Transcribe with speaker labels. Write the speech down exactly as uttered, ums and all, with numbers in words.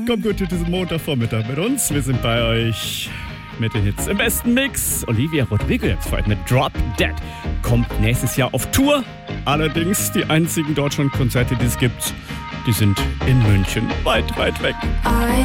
Speaker 1: Kommt gut in diesen Montagvormittag mit uns. Wir sind bei euch mit den Hits im besten Mix. Olivia Rodrigo jetzt heute mit Drop Dead. Kommt nächstes Jahr auf Tour. Allerdings die einzigen Deutschlandkonzerte, die es gibt, die sind in München. Weit, weit weg.
Speaker 2: I